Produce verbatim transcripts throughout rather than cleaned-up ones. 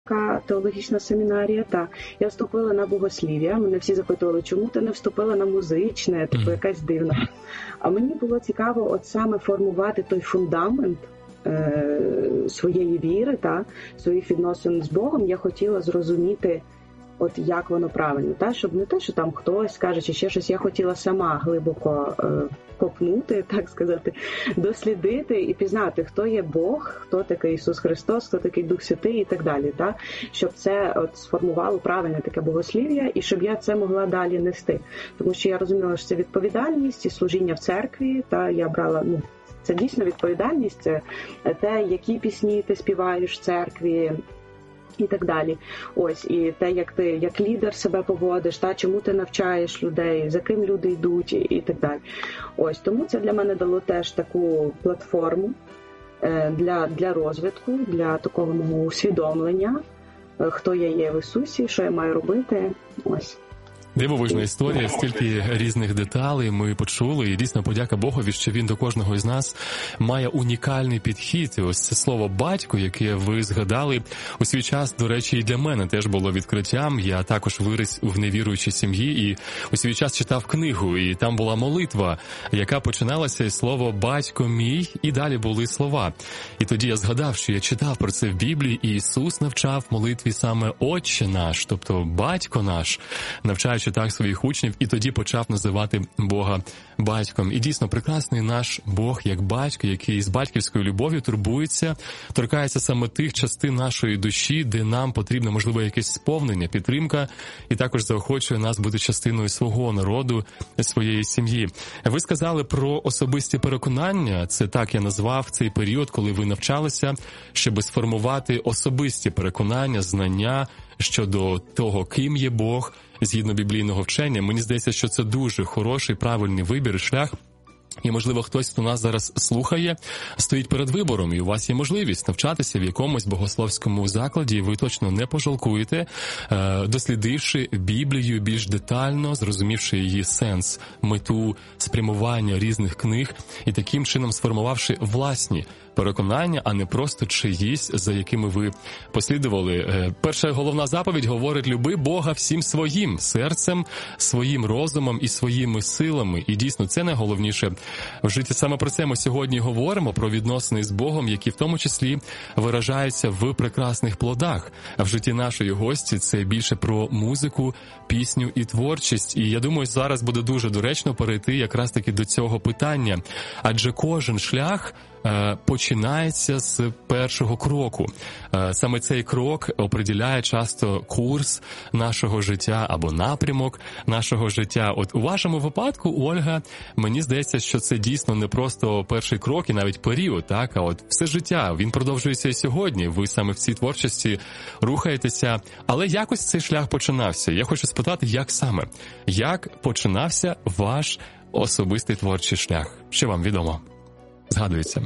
теологічна семінарія, та я вступила на богослів'я. Мене всі запитували, чому ти не вступила на музичне, типу якась дивна. А мені було цікаво от саме формувати той фундамент е- своєї віри, та своїх відносин з Богом. Я хотіла зрозуміти, от як воно правильно, та щоб не те, що там хтось каже, чи ще щось, я хотіла сама глибоко е, копнути, так сказати, дослідити і пізнати, хто є Бог, хто такий Ісус Христос, хто такий Дух Святий і так далі, та щоб це от сформувало правильне таке богослів'я і щоб я це могла далі нести, тому що я розуміла, що це відповідальність і служіння в церкві, та я брала, ну, це дійсно відповідальність, це те, які пісні ти співаєш в церкві, і так далі. Ось, і те, як ти, як лідер себе поводиш, та, чому ти навчаєш людей, за ким люди йдуть, і, і так далі. Ось, тому це для мене дало теж таку платформу е, для, для розвитку, для такого мого усвідомлення, е, хто я є в Ісусі, що я маю робити. Ось. Дивовижна історія, стільки різних деталей ми почули, і дійсно подяка Богові, що він до кожного із нас має унікальний підхід. І ось це слово «батько», яке ви згадали, у свій час, до речі, і для мене теж було відкриттям. Я також виріс в невіруючій сім'ї і у свій час читав книгу, і там була молитва, яка починалася із слова «батько мій», і далі були слова. І тоді я згадав, що я читав про це в Біблії, і Ісус навчав молитві саме «Отче наш», тобто «батько наш», навчаючи так своїх учнів, і тоді почав називати Бога батьком. І дійсно прекрасний наш Бог як батько, який з батьківською любов'ю турбується, торкається саме тих частин нашої душі, де нам потрібно, можливо, якесь сповнення, підтримка, і також заохочує нас бути частиною свого народу, своєї сім'ї. Ви сказали про особисті переконання, це так я назвав цей період, коли ви навчалися, щоб сформувати особисті переконання, знання щодо того, ким є Бог, згідно біблійного вчення. Мені здається, що це дуже хороший, правильний вибір і шлях. І, можливо, хтось, хто нас зараз слухає, стоїть перед вибором, і у вас є можливість навчатися в якомусь богословському закладі, і ви точно не пожалкуєте, дослідивши Біблію більш детально, зрозумівши її сенс, мету, спрямування різних книг, і таким чином сформувавши власні переконання, а не просто чиїсь, за якими ви послідували. Перша головна заповідь говорить: люби Бога всім своїм серцем, своїм розумом і своїми силами. І дійсно, це найголовніше в житті. Саме про це ми сьогодні говоримо, про відносини з Богом, які в тому числі виражаються в прекрасних плодах. А в житті нашої гості це більше про музику, пісню і творчість. І я думаю, зараз буде дуже доречно перейти якраз таки до цього питання. Адже кожен шлях починається з першого кроку. Саме цей крок определяє часто курс нашого життя або напрямок нашого життя. От у вашому випадку, Ольга, мені здається, що це дійсно не просто перший крок і навіть період, так, а от все життя, він продовжується і сьогодні. Ви саме в цій творчості рухаєтеся. Але якось цей шлях починався. Я хочу спитати, як саме? Як починався ваш особистий творчий шлях? Що вам відомо? Згадується?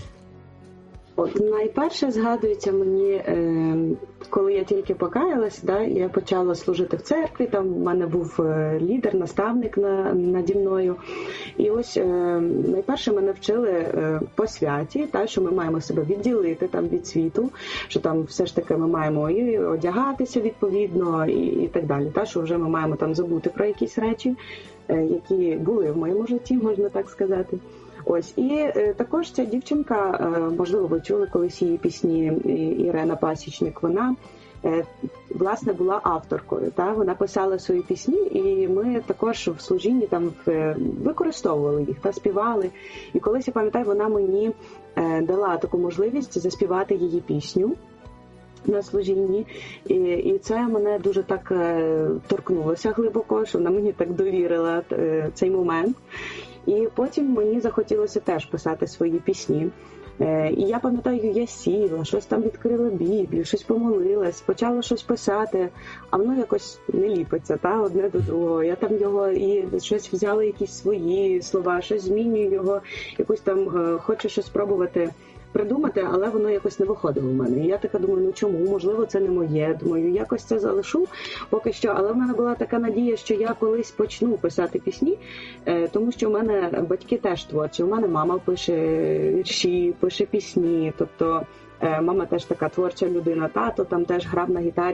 От, найперше згадується мені, е, коли я тільки покаялась, да, я почала служити в церкві, там в мене був е, лідер, наставник на, наді мною. І ось е, найперше мене вчили е, по святі, та, що ми маємо себе відділити там, від світу, що там все ж таки ми маємо і одягатися відповідно і, і так далі, та, що вже ми маємо там забути про якісь речі, е, які були в моєму житті, можна так сказати. Ось, і е, також ця дівчинка, е, можливо, ви чули колись її пісні, Ірена Пасічник, вона, е, власне, була авторкою, та? Вона писала свої пісні, і ми також в служінні там е, використовували їх та співали. І колись, я пам'ятаю, вона мені е, дала таку можливість заспівати її пісню на служінні, і, і це мене дуже так е, торкнулося глибоко, що вона мені так довірила е, цей момент. І потім мені захотілося теж писати свої пісні. Е, і я пам'ятаю, я сіла, щось там відкрила Біблію, щось помолилась, почала щось писати, а воно якось не ліпиться, та, одне до другого. Я там його і щось взяла, якісь свої слова, щось змінюю його, якусь там е, хочу щось спробувати придумати, але воно якось не виходило в мене. І я така думаю, ну чому? Можливо, це не моє. Думаю, якось це залишу поки що. Але в мене була така надія, що я колись почну писати пісні, тому що в мене батьки теж творчі. У мене мама пише вірші, пише пісні. Тобто Мама теж така творча людина, тато там теж грав на гітарі.